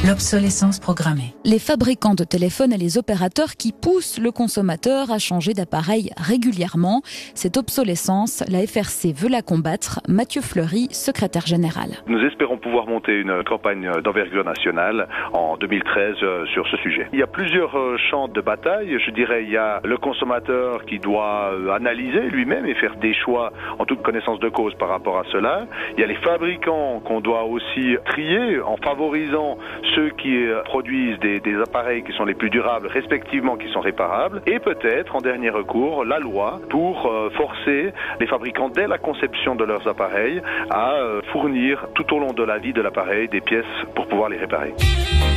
L'obsolescence programmée. Les fabricants de téléphones et les opérateurs qui poussent le consommateur à changer d'appareil régulièrement. Cette obsolescence, la FRC veut la combattre. Mathieu Fleury, secrétaire général. Nous espérons pouvoir monter une campagne d'envergure nationale en 2013 sur ce sujet. Il y a plusieurs champs de bataille. Je dirais, il y a le consommateur qui doit analyser lui-même et faire des choix en toute connaissance de cause par rapport à cela. Il y a les fabricants qu'on doit aussi trier en favorisant ceux qui produisent des appareils qui sont les plus durables, respectivement qui sont réparables, et peut-être, en dernier recours, la loi pour forcer les fabricants, dès la conception de leurs appareils, à fournir tout au long de la vie de l'appareil des pièces pour pouvoir les réparer.